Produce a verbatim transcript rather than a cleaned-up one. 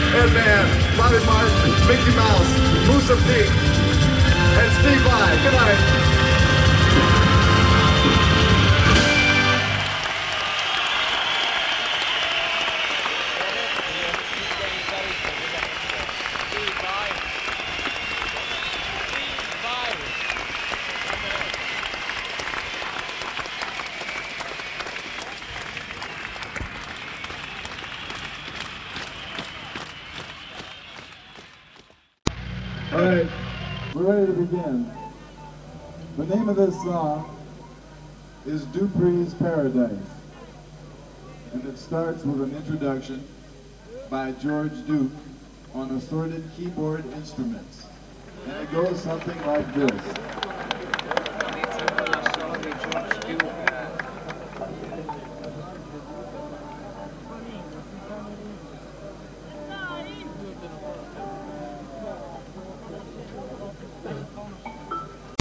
Ed Man, Bobby Martin, Mickey Mouse, Musa Pete, and Steve Vai. Good night. All right, we're ready to begin. The name of this song is Dupree's Paradise, and it starts with an introduction by George Duke on assorted keyboard instruments, and it goes something like this.